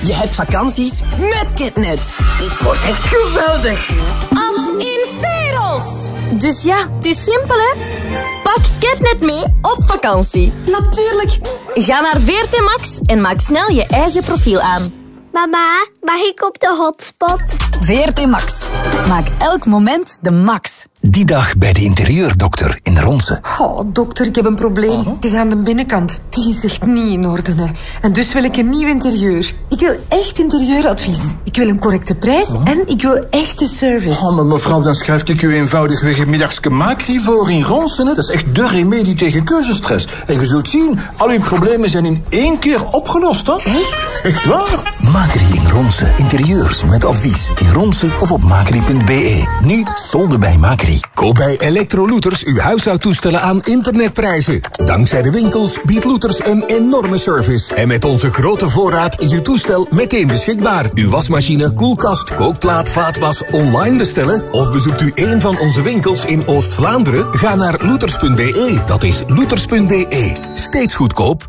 Je hebt vakanties met Ketnet. Dit wordt echt geweldig. Ad Inferos. Dus ja, het is simpel, hè? Pak Ketnet mee op vakantie. Natuurlijk. Ga naar VRT Max en maak snel je eigen profiel aan. Mama, mag ik op de hotspot? VRT Max. Maak elk moment de max. Die dag bij de interieurdokter in Ronse. Oh, dokter, ik heb een probleem. Het is aan de binnenkant. Die is echt niet in orde. Hè. En dus wil ik een nieuw interieur. Ik wil echt interieuradvies. Ik wil een correcte prijs en ik wil echte service. Oh, maar mevrouw, dan schrijf ik u eenvoudigweg een middagske Macri voor in Ronse. Dat is echt de remedie tegen keuzestress. En je zult zien, al uw problemen zijn in 1 keer opgelost. Hè? Echt? Echt waar? Macri in Ronse. Interieurs met advies. In Ronse of op macri.be. Nu solden bij Macri. Koop bij Electro-Looters uw huishoudtoestellen aan internetprijzen. Dankzij de winkels biedt Looters een enorme service. En met onze grote voorraad is uw toestel meteen beschikbaar. Uw wasmachine, koelkast, kookplaat, vaatwas online bestellen? Of bezoekt u een van onze winkels in Oost-Vlaanderen? Ga naar looters.be. Dat is looters.be. Steeds goedkoop.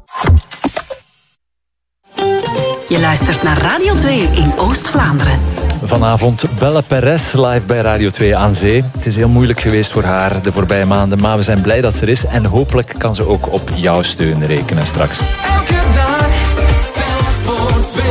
Je luistert naar Radio 2 in Oost-Vlaanderen. Vanavond Belle Perez live bij Radio 2 aan zee. Het is heel moeilijk geweest voor haar de voorbije maanden, maar we zijn blij dat ze er is. En hopelijk kan ze ook op jouw steun rekenen straks. Elke dag, tel voor 2.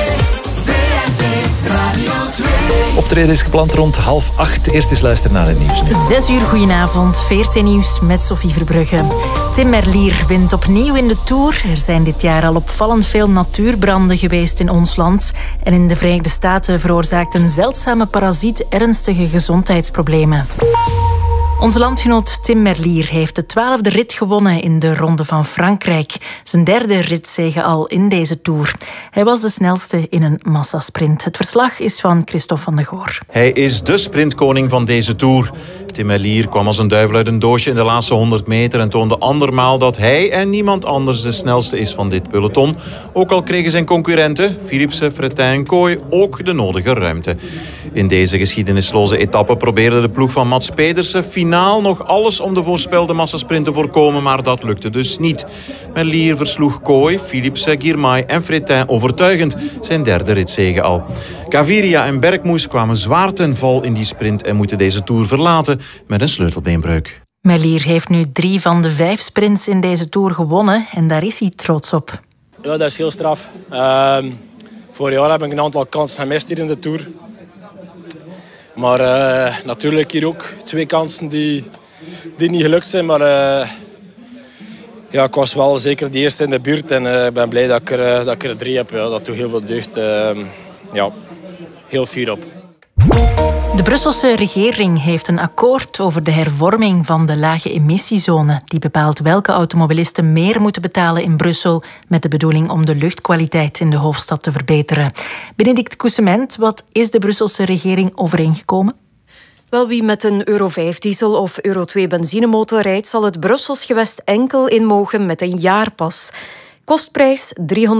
VRT Radio 2. Optreden is gepland rond 7:30. Eerst eens luisteren naar het nieuws nu. 6 uur, goedenavond. VRT Nieuws met Sophie Verbrugge. Tim Merlier wint opnieuw in de Tour. Er zijn dit jaar al opvallend veel natuurbranden geweest in ons land. En in de Verenigde Staten veroorzaakt een zeldzame parasiet ernstige gezondheidsproblemen. Onze landgenoot Tim Merlier heeft de 12e rit gewonnen in de Ronde van Frankrijk. Zijn 3e ritzege al in deze Tour. Hij was de snelste in een massasprint. Het verslag is van Christophe van de Goor. Hij is de sprintkoning van deze Tour. Tim Merlier kwam als een duivel uit een doosje in de laatste 100 meter en toonde andermaal dat hij en niemand anders de snelste is van dit peloton. Ook al kregen zijn concurrenten, Philipsen, Fretin en Kooi, ook de nodige ruimte. In deze geschiedenisloze etappe probeerde de ploeg van Mats Pedersen finaal nog alles om de voorspelde massasprint te voorkomen, maar dat lukte dus niet. Merlier versloeg Kooi, Philipsen, Girmay en Fretin overtuigend, zijn 3e ritzege al. Gaviria en Bergmoes kwamen zwaar ten val in die sprint en moeten deze Tour verlaten met een sleutelbeenbreuk. Merlier heeft nu 3 van de 5 sprints in deze Tour gewonnen en daar is hij trots op. Ja, dat is heel straf. Vorig jaar heb ik een aantal kansen gemist hier in de Tour. Maar natuurlijk hier ook 2 kansen die niet gelukt zijn. Maar ja, ik was wel zeker de eerste in de buurt en ik ben blij dat ik er 3 heb. Ja, dat doet heel veel deugd. Ja, heel fier op. De Brusselse regering heeft een akkoord over de hervorming van de lage emissiezone. Die bepaalt welke automobilisten meer moeten betalen in Brussel, met de bedoeling om de luchtkwaliteit in de hoofdstad te verbeteren. Benedict Coussement, wat is de Brusselse regering overeengekomen? Wel, wie met een Euro 5 diesel of Euro 2 benzinemotor rijdt, zal het Brussels gewest enkel in mogen met een jaarpas. Kostprijs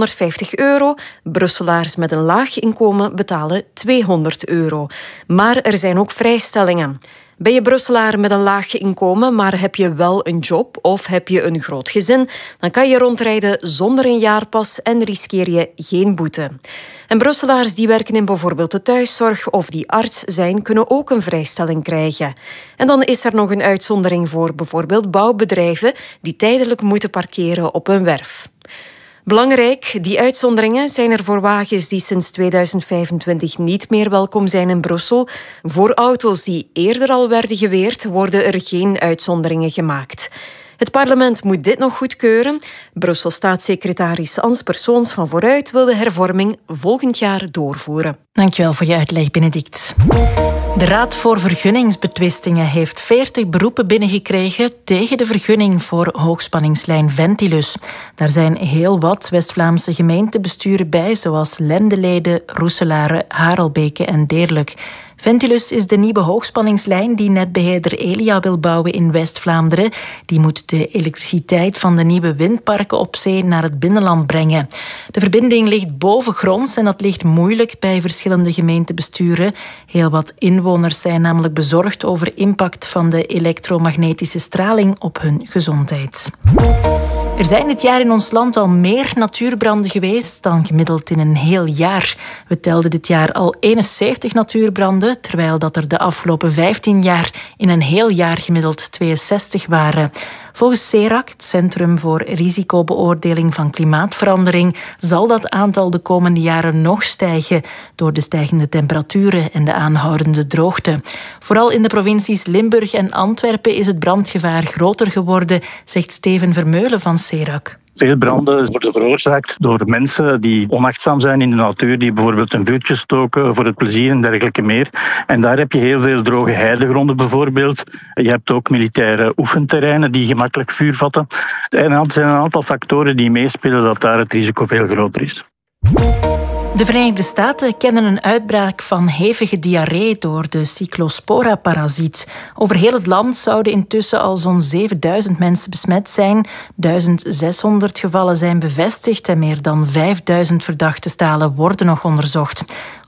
€350. Brusselaars met een laag inkomen betalen €200. Maar er zijn ook vrijstellingen. Ben je Brusselaar met een laag inkomen, maar heb je wel een job of heb je een groot gezin, dan kan je rondrijden zonder een jaarpas en riskeer je geen boete. En Brusselaars die werken in bijvoorbeeld de thuiszorg of die arts zijn, kunnen ook een vrijstelling krijgen. En dan is er nog een uitzondering voor bijvoorbeeld bouwbedrijven die tijdelijk moeten parkeren op een werf. Belangrijk, die uitzonderingen zijn er voor wagens die sinds 2025 niet meer welkom zijn in Brussel. Voor auto's die eerder al werden geweerd, worden er geen uitzonderingen gemaakt. Het parlement moet dit nog goedkeuren. Brussel-staatssecretaris Ans Persoons van Vooruit wil de hervorming volgend jaar doorvoeren. Dankjewel voor je uitleg, Benedict. De Raad voor Vergunningsbetwistingen heeft 40 beroepen binnengekregen tegen de vergunning voor hoogspanningslijn Ventilus. Daar zijn heel wat West-Vlaamse gemeentebesturen bij, zoals Lendelede, Roeselare, Harelbeke en Deerlijk. Ventilus is de nieuwe hoogspanningslijn die netbeheerder Elia wil bouwen in West-Vlaanderen. Die moet de elektriciteit van de nieuwe windparken op zee naar het binnenland brengen. De verbinding ligt bovengronds en dat ligt moeilijk bij verschillende gemeentebesturen. Heel wat inwoners zijn namelijk bezorgd over impact van de elektromagnetische straling op hun gezondheid. Er zijn dit jaar in ons land al meer natuurbranden geweest dan gemiddeld in een heel jaar. We telden dit jaar al 71 natuurbranden, terwijl dat er de afgelopen 15 jaar in een heel jaar gemiddeld 62 waren. Volgens CERAC, het Centrum voor Risicobeoordeling van Klimaatverandering, zal dat aantal de komende jaren nog stijgen door de stijgende temperaturen en de aanhoudende droogte. Vooral in de provincies Limburg en Antwerpen is het brandgevaar groter geworden, zegt Steven Vermeulen van CERAC. Veel branden worden veroorzaakt door mensen die onachtzaam zijn in de natuur, die bijvoorbeeld een vuurtje stoken voor het plezier en dergelijke meer. En daar heb je heel veel droge heidegronden bijvoorbeeld. Je hebt ook militaire oefenterreinen die gemakkelijk vuur vatten. En er zijn een aantal factoren die meespelen dat daar het risico veel groter is. De Verenigde Staten kennen een uitbraak van hevige diarree door de Cyclospora-parasiet. Over heel het land zouden intussen al zo'n 7000 mensen besmet zijn. 1600 gevallen zijn bevestigd en meer dan 5000 verdachte stalen worden nog onderzocht.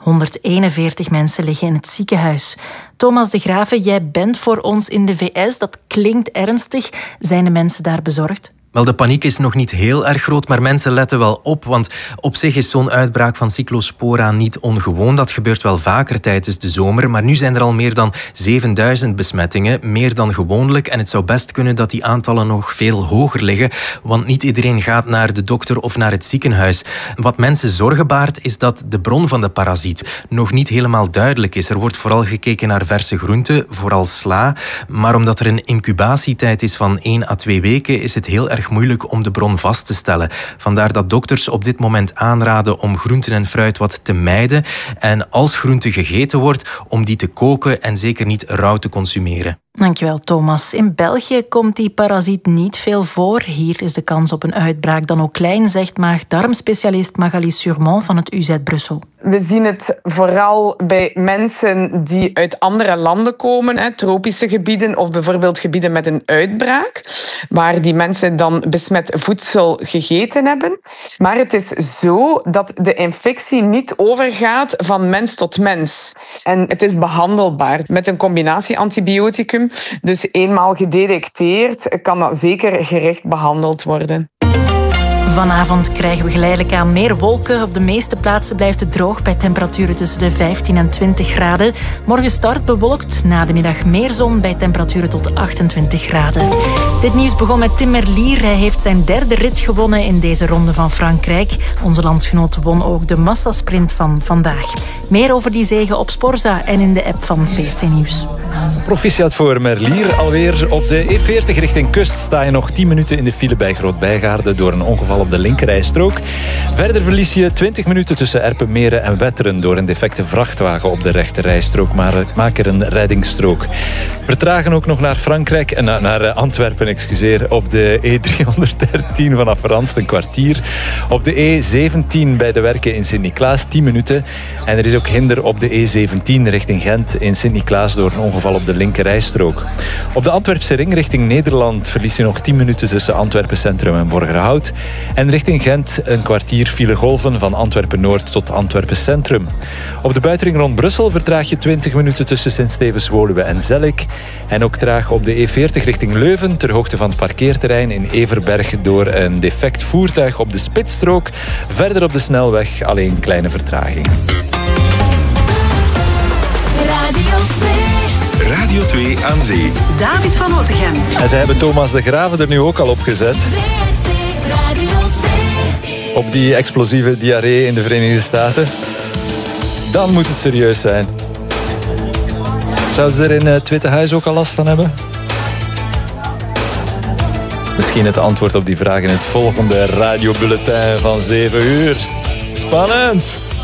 141 mensen liggen in het ziekenhuis. Thomas de Grave, jij bent voor ons in de VS. Dat klinkt ernstig. Zijn de mensen daar bezorgd? Wel, de paniek is nog niet heel erg groot, maar mensen letten wel op. Want op zich is zo'n uitbraak van Cyclospora niet ongewoon. Dat gebeurt wel vaker tijdens de zomer. Maar nu zijn er al meer dan 7000 besmettingen. Meer dan gewoonlijk. En het zou best kunnen dat die aantallen nog veel hoger liggen. Want niet iedereen gaat naar de dokter of naar het ziekenhuis. Wat mensen zorgen baart, is dat de bron van de parasiet nog niet helemaal duidelijk is. Er wordt vooral gekeken naar verse groenten, vooral sla. Maar omdat er een incubatietijd is van 1 à 2 weken, is het heel erg moeilijk om de bron vast te stellen. Vandaar dat dokters op dit moment aanraden om groenten en fruit wat te mijden. En als groente gegeten wordt, om die te koken en zeker niet rauw te consumeren. Dankjewel, Thomas. In België komt die parasiet niet veel voor. Hier is de kans op een uitbraak dan ook klein, zegt maag-darmspecialist Magali Surmont van het UZ Brussel. We zien het vooral bij mensen die uit andere landen komen, tropische gebieden of bijvoorbeeld gebieden met een uitbraak, waar die mensen dan besmet voedsel gegeten hebben. Maar het is zo dat de infectie niet overgaat van mens tot mens. En het is behandelbaar met een combinatie antibioticum. Dus eenmaal gedetecteerd kan dat zeker gericht behandeld worden. Vanavond krijgen we geleidelijk aan meer wolken. Op de meeste plaatsen blijft het droog bij temperaturen tussen de 15 en 20 graden. Morgen start bewolkt, na de middag meer zon bij temperaturen tot 28 graden. Dit nieuws begon met Tim Merlier. Hij heeft zijn 3e rit gewonnen in deze ronde van Frankrijk. Onze landgenoot won ook de massasprint van vandaag. Meer over die zege op Sporza en in de app van VRT Nieuws. Proficiat voor Merlier. Alweer op de E40 richting kust sta je nog 10 minuten in de file bij Groot-Bijgaarde door een ongeval op de linkerrijstrook. Verder verlies je 20 minuten tussen Erpenmeren en Wetteren door een defecte vrachtwagen op de rechterrijstrook. Maar maak er een reddingsstrook. Vertragen ook nog naar Frankrijk, naar Antwerpen, op de E313 vanaf Randst een kwartier. Op de E17 bij de werken in Sint-Niklaas 10 minuten. En er is ook hinder op de E17 richting Gent in Sint-Niklaas door een ongeval op de linkerrijstrook. Op de Antwerpse ring richting Nederland verlies je nog 10 minuten tussen Antwerpen Centrum en Borgerhout. En richting Gent een kwartier file golven van Antwerpen Noord tot Antwerpen Centrum. Op de buitenring rond Brussel vertraag je 20 minuten tussen Sint-Stevens-Woluwe en Zellik. En ook traag op de E40 richting Leuven ter hoogte van het parkeerterrein in Everberg door een defect voertuig op de spitsstrook. Verder op de snelweg alleen kleine vertraging. Radio 2 aan zee. David van Otegem. En ze hebben Thomas de Grave er nu ook al op gezet. Op die explosieve diarree in de Verenigde Staten. Dan moet het serieus zijn. Zouden ze er in het Witte Huis ook al last van hebben? Misschien het antwoord op die vraag in het volgende radiobulletin van 7 uur. Spannend!